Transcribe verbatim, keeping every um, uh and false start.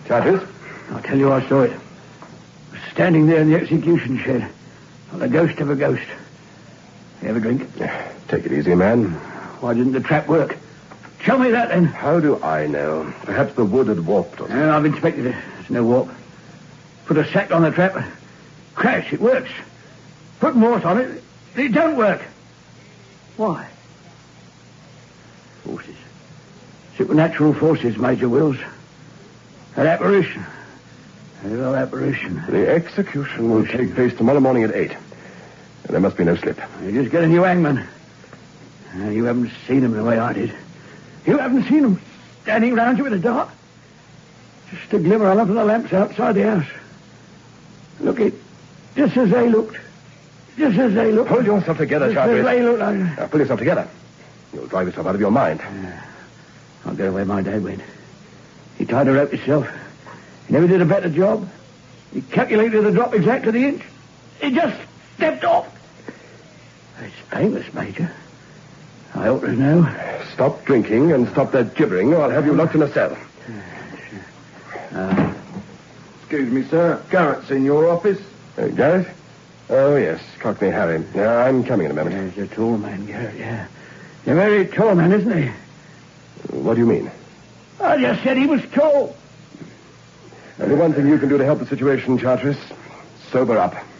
Charteris? I'll tell you, I saw it. Standing there in the execution shed. Like the ghost of a ghost. You have a drink? Take it easy, man. Why didn't the trap work? Tell me that, then. How do I know? Perhaps the wood had warped or something. Well, I've inspected it. There's no warp. Put a sack on the trap. Crash, it works. Put morse on it. It don't work. Why? Forces. Supernatural forces, Major Wills. An apparition. A little apparition. The execution will take place tomorrow morning at eight. There must be no slip. You just get a new hangman. Uh, you haven't seen him the way I did. You haven't seen him standing round you in the dark. Just a glimmer on up of the lamps outside the house. Look, it just as they looked. Just as they looked. Hold yourself together, Charteris. Just as they looked. I... Now, pull yourself together. You'll drive yourself out of your mind. Uh, I'll go where my dad went. He tied a rope himself. He never did a better job. He calculated the drop exact to the inch. He just stepped off. It's painless, Major. I ought to know. Stop drinking and stop that gibbering, or I'll have you locked in a cell. Uh, Excuse me, sir. Garrett's in your office. Uh, Garrett? Oh, yes. Cockney Harry. Yeah, I'm coming in a moment. He's a tall man, Garrett, yeah. He's a very tall man, isn't he? What do you mean? I just said he was tall. Only one thing you can do to help the situation, Charteris. Sober up.